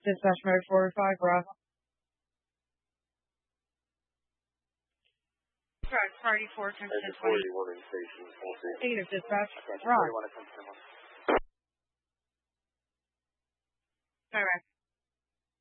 Dispatch mode 45, Bravo. Correct, priority 4, 10 to 20. Negative, dispatch. Rock. Correct.